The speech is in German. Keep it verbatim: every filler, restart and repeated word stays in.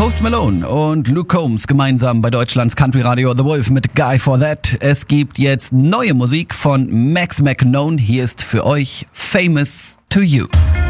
Post Malone und Luke Combs gemeinsam bei Deutschlands Country Radio The Wolf mit Guy for That. Es gibt jetzt neue Musik von Max McKnone. Hier ist für euch Famous to You.